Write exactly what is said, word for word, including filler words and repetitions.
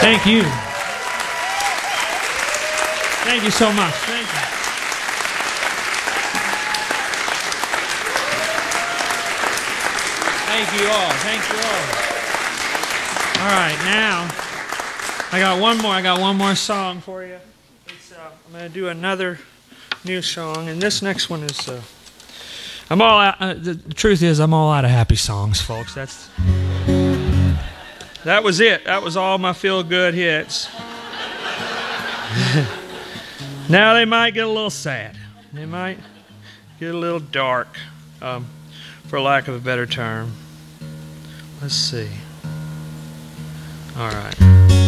Thank you. Thank you so much. Thank you. Thank you all. Thank you all. All right, now I got one more. I got one more song for you. It's, uh, I'm going to do another new song, and this next one is. Uh, I'm all out. Uh, the truth is, I'm all out of happy songs, folks. That's. That was it. That was all my feel-good hits. Now they might get a little sad. They might get a little dark, um, for lack of a better term. Let's see. All right.